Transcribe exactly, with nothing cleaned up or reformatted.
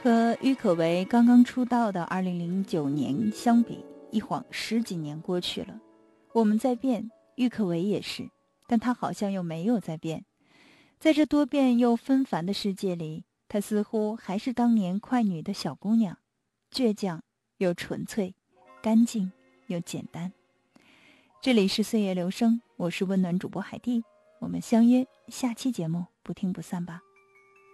和郁可唯刚刚出道的二零零九年相比，一晃十几年过去了。我们在变，郁可唯也是，但她好像又没有在变。在这多变又纷繁的世界里，她似乎还是当年快女的小姑娘，倔强又纯粹，干净又简单。这里是岁月流声，我是温暖主播海蒂，我们相约下期节目不听不散吧。